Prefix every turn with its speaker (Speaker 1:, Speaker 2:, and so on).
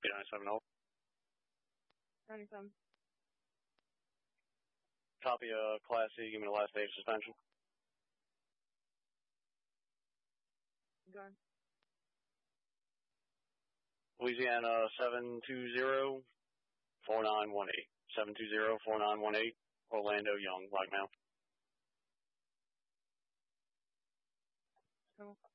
Speaker 1: 97 0.
Speaker 2: 97.
Speaker 1: Copy, Class C, give me the last day of suspension.
Speaker 2: Go ahead.
Speaker 1: Louisiana 720-4918. 720-4918. Orlando Young, Blackmouth.
Speaker 2: Cool.